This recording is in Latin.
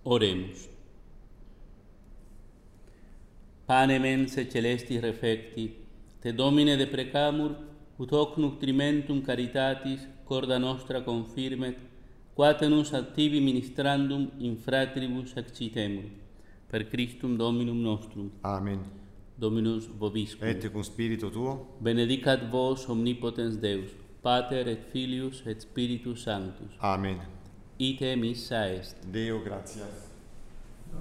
Oremus. Pane mense celestis refecti, te Domine deprecamur, ut hoc nutrimentum caritatis corda nostra confirmet, quate nus activi ministrandum in fratribus excitemur. Per Christum Dominum nostrum. Amen. Dominus vobiscum. Et cum spiritu tuo. Benedicat vos omnipotens Deus, Pater et Filius et Spiritus Sanctus. Amen. Ite missa est. Deo gratias.